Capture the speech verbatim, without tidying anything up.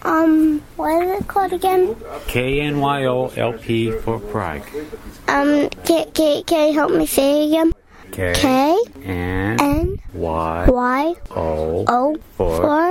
Um, what is it called again? K N Y O L P for Prague. Um, can, can, can you help me say it again? K, K N, N Y, Y O, O for for